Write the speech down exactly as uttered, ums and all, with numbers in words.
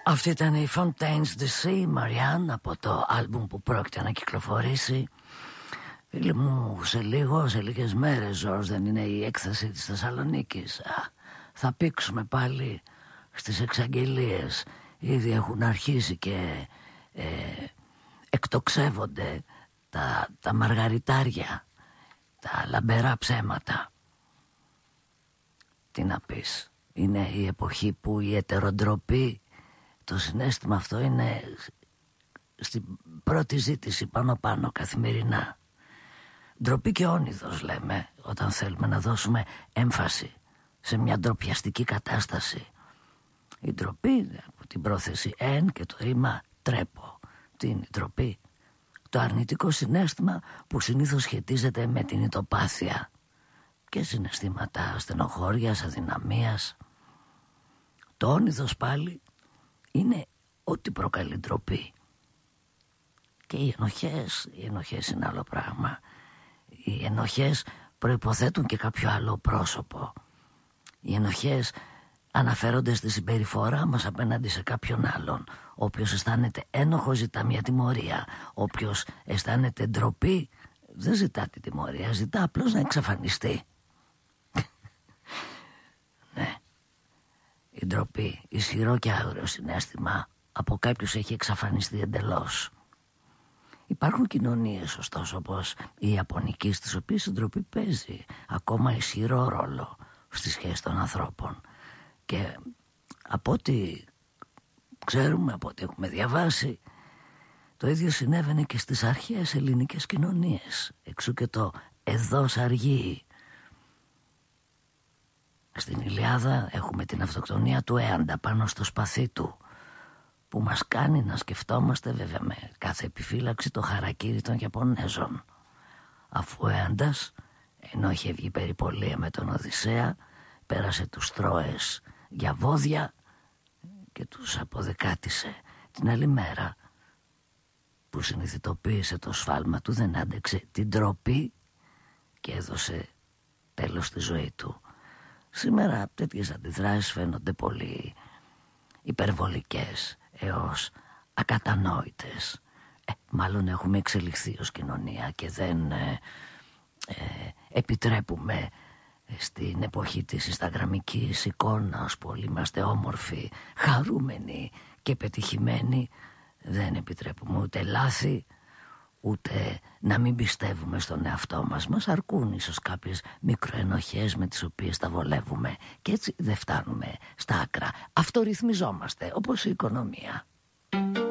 Αυτή ήταν η Fontaines D C, Marianne, από το άλμπουμ που πρόκειται να κυκλοφορήσει. Φίλοι μου, σε λίγο, σε λίγες μέρες, Ζόρς, δεν είναι η έκθεση της Θεσσαλονίκης. Α, θα πήξουμε πάλι στις εξαγγελίες. Ήδη έχουν αρχίσει και ε, εκτοξεύονται τα, τα μαργαριτάρια, τα λαμπερά ψέματα. Τι να πεις, είναι η εποχή που η ετεροντροπή, το συναίσθημα αυτό είναι στην πρώτη ζήτηση πάνω πάνω καθημερινά. Ντροπή και όνειδος λέμε όταν θέλουμε να δώσουμε έμφαση σε μια ντροπιαστική κατάσταση. Η ντροπή από την πρόθεση εν και το ρήμα τρέπω. Τι είναι η ντροπή? Το αρνητικό συναίσθημα που συνήθως σχετίζεται με την ητοπάθεια και συναισθήματα στενοχώριας, αδυναμίας. Το όνειδος πάλι είναι ό,τι προκαλεί ντροπή. Και οι ενοχές, οι ενοχές είναι άλλο πράγμα. Οι ενοχές προϋποθέτουν και κάποιο άλλο πρόσωπο. Οι ενοχές αναφέρονται στη συμπεριφορά μας απέναντι σε κάποιον άλλον. Όποιος αισθάνεται ένοχο ζητά μια τιμωρία. Όποιος αισθάνεται ντροπή δεν ζητά τη τιμωρία, ζητά απλώς να εξαφανιστεί. Ναι. Η ντροπή, ισχυρό και άγριο συναίσθημα, από κάποιους έχει εξαφανιστεί εντελώς. Υπάρχουν κοινωνίες ωστόσο όπως η Ιαπωνική, στις οποίες η ντροπή παίζει ακόμα ισχυρό ρόλο στη σχέση των ανθρώπων. Και από ό,τι ξέρουμε, από ό,τι έχουμε διαβάσει, το ίδιο συνέβαινε και στις αρχαίες ελληνικές κοινωνίες. Εξού και το «εδώς αργεί». Στην Ιλιάδα έχουμε την αυτοκτονία του Έαντα πάνω στο σπαθί του, που μας κάνει να σκεφτόμαστε βέβαια με κάθε επιφύλαξη το χαρακίρι των Ιαπωνέζων. Αφού ο Έαντας, ενώ είχε βγει περιπολία με τον Οδυσσέα, πέρασε τους Τρόες για βόδια και τους αποδεκάτησε. Την άλλη μέρα που συνειδητοποίησε το σφάλμα του, δεν άντεξε την ντροπή και έδωσε τέλος στη ζωή του. Σήμερα τέτοιες αντιδράσεις φαίνονται πολύ υπερβολικές έως ακατανόητες. Ε, μάλλον έχουμε εξελιχθεί ως κοινωνία και δεν ε, ε, επιτρέπουμε στην εποχή της ισταγραμμικής εικόνας που όλοι είμαστε όμορφοι, χαρούμενοι και πετυχημένοι, δεν επιτρέπουμε ούτε λάθη, ούτε να μην πιστεύουμε στον εαυτό μας. Μας αρκούν ίσως κάποιες μικροενοχές με τις οποίες τα βολεύουμε και έτσι δεν φτάνουμε στα άκρα. Αυτορυθμιζόμαστε όπως η οικονομία.